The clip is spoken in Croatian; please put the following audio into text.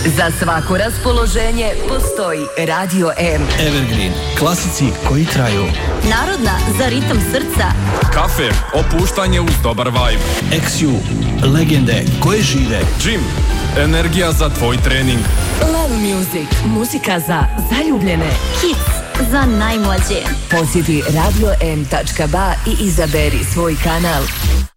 Za svako raspoloženje postoji Radio M. Evergreen, klasici koji traju. Narodna za ritam srca. Kafe, opuštanje uz dobar vibe. XU, legende koje žive. Gym, energija za tvoj trening. Love Music, muzika za zaljubljene. Kids, za najmlađe. Posjeti radioM.ba i izaberi svoj kanal.